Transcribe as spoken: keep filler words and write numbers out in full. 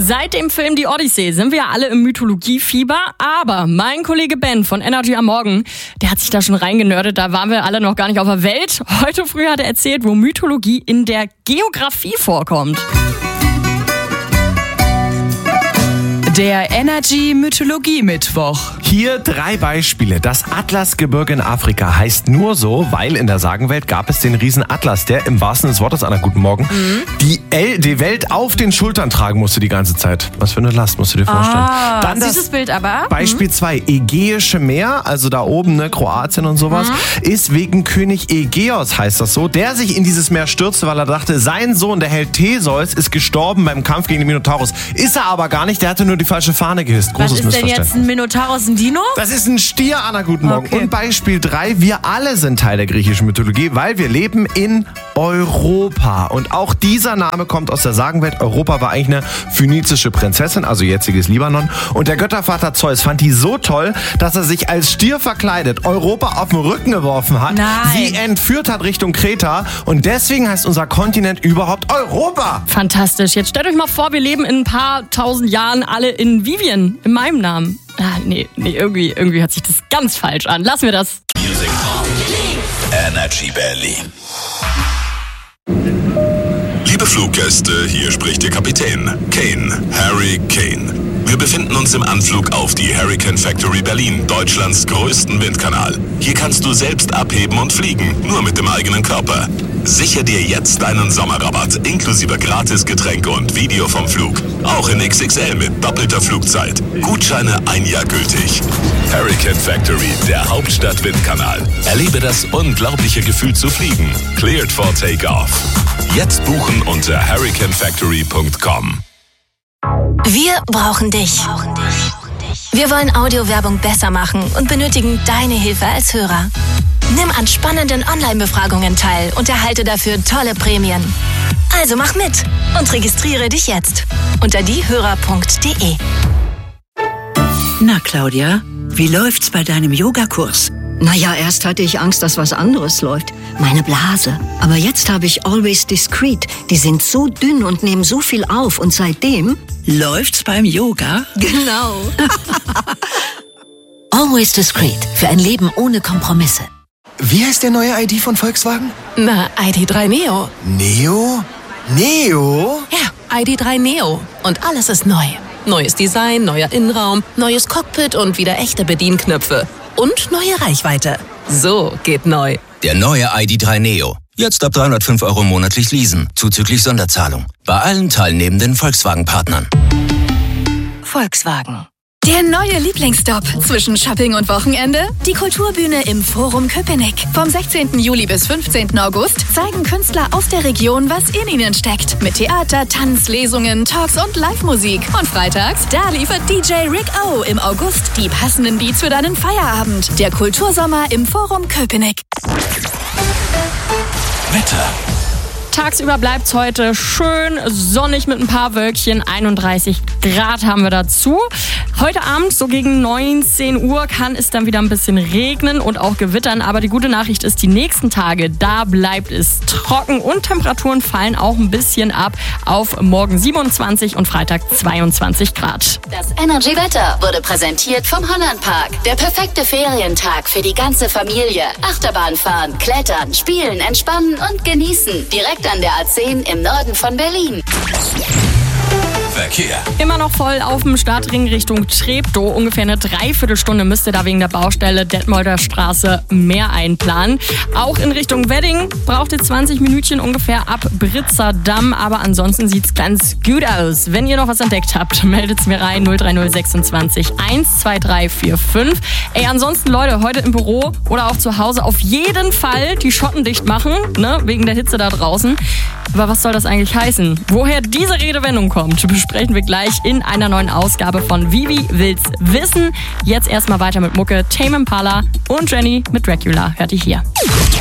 Seit dem Film Die Odyssee sind wir alle im Mythologiefieber, aber mein Kollege Ben von Energy am Morgen, der hat sich da schon reingenördet, da waren wir alle noch gar nicht auf der Welt. Heute früh hat er erzählt, wo Mythologie in der Geografie vorkommt. Der Energy Mythologie Mittwoch. Hier drei Beispiele. Das Atlasgebirge in Afrika heißt nur so, weil in der Sagenwelt gab es den Riesen Atlas, der im wahrsten des Wortes, Anna, guten Morgen, mhm. die, El- die Welt auf den Schultern tragen musste die ganze Zeit. Was für eine Last, musst du dir vorstellen. Ah, Dann das süßes Bild aber. Beispiel zwei, mhm. Ägäische Meer, also da oben, ne, Kroatien und sowas, mhm. ist wegen König Ägäos, heißt das so, der sich in dieses Meer stürzte, weil er dachte, sein Sohn, der Held Theseus, ist gestorben beim Kampf gegen den Minotaurus. Ist er aber gar nicht, der hatte nur die falsche Fahne gehisst. Großes Was ist denn Missverständnis. jetzt ein Minotaurus, ein Dino? Das ist ein Stier, Anna, guten Morgen. Okay. Und Beispiel drei, wir alle sind Teil der griechischen Mythologie, weil wir leben in Europa. Und auch dieser Name kommt aus der Sagenwelt. Europa war eigentlich eine phönizische Prinzessin, also jetziges Libanon. Und der Göttervater Zeus fand die so toll, dass er sich als Stier verkleidet Europa auf den Rücken geworfen hat, Nein. sie entführt hat Richtung Kreta. Und deswegen heißt unser Kontinent überhaupt Europa. Fantastisch. Jetzt stellt euch mal vor, wir leben in ein paar tausend Jahren alle in Vivian, in meinem Namen. Ah, nee, nee, irgendwie, irgendwie hört sich das ganz falsch an. Lassen wir das. Music Energy Berlin. Liebe Fluggäste, hier spricht Ihr Kapitän, Kane, Harry Kane. Wir befinden uns im Anflug auf die Hurricane Factory Berlin, Deutschlands größten Windkanal. Hier kannst du selbst abheben und fliegen, nur mit dem eigenen Körper. Sichere dir jetzt einen Sommerrabatt, inklusive Gratisgetränke und Video vom Flug. Auch in X X L mit doppelter Flugzeit. Gutscheine ein Jahr gültig. Hurricane Factory, der Hauptstadt-Windkanal. Erlebe das unglaubliche Gefühl zu fliegen. Cleared for Takeoff. Jetzt buchen unter hurricane factory punkt com. Wir brauchen dich. Wir wollen Audiowerbung besser machen und benötigen deine Hilfe als Hörer. Nimm an spannenden Online-Befragungen teil und erhalte dafür tolle Prämien. Also mach mit und registriere dich jetzt unter diehörer punkt de. Na, Claudia, wie läuft's bei deinem Yogakurs? Naja, erst hatte ich Angst, dass was anderes läuft. Meine Blase. Aber jetzt habe ich Always Discreet. Die sind so dünn und nehmen so viel auf. Und seitdem... Läuft's beim Yoga? Genau. Always Discreet. Für ein Leben ohne Kompromisse. Wie heißt der neue I D von Volkswagen? Na, I D drei Neo. Neo? Neo? Ja, I D drei Neo. Und alles ist neu. Neues Design, neuer Innenraum, neues Cockpit und wieder echte Bedienknöpfe. Und neue Reichweite. So geht neu. Der neue I D drei Neo. Jetzt ab dreihundertfünf Euro monatlich leasen, zuzüglich Sonderzahlung. Bei allen teilnehmenden Volkswagen-Partnern. Volkswagen. Der neue Lieblingsstop zwischen Shopping und Wochenende? Die Kulturbühne im Forum Köpenick. Vom sechzehnten Juli bis fünfzehnten August zeigen Künstler aus der Region, was in ihnen steckt. Mit Theater, Tanz, Lesungen, Talks und Live-Musik. Und freitags, da liefert D J Rick O im August die passenden Beats für deinen Feierabend. Der Kultursommer im Forum Köpenick. Wetter. Tagsüber bleibt's heute schön sonnig mit ein paar Wölkchen. einunddreißig Grad haben wir dazu. Heute Abend, so gegen neunzehn Uhr, kann es dann wieder ein bisschen regnen und auch gewittern. Aber die gute Nachricht ist, die nächsten Tage, da bleibt es trocken und Temperaturen fallen auch ein bisschen ab auf morgen siebenundzwanzig und Freitag zweiundzwanzig Grad. Das Energy Wetter wurde präsentiert vom Hollandpark. Der perfekte Ferientag für die ganze Familie. Achterbahn fahren, klettern, spielen, entspannen und genießen. Direkt an der A zehn im Norden von Berlin. Verkehr. Immer noch voll auf dem Stadtring Richtung Treptow. Ungefähr eine Dreiviertelstunde müsst ihr da wegen der Baustelle Detmolder Straße mehr einplanen. Auch in Richtung Wedding braucht ihr zwanzig Minütchen ungefähr ab Britzer Damm. Aber ansonsten sieht's ganz gut aus. Wenn ihr noch was entdeckt habt, meldet's mir rein. null drei null sechsundzwanzig eins zwei drei vier fünf. Ey, ansonsten Leute, heute im Büro oder auch zu Hause auf jeden Fall die Schotten dicht machen, ne, wegen der Hitze da draußen. Aber was soll das eigentlich heißen? Woher diese Redewendung kommt, besprechen wir gleich in einer neuen Ausgabe von Vivi will's wissen. Jetzt erstmal weiter mit Mucke, Tame Impala und Jenny mit Dracula. Hört ihr hier.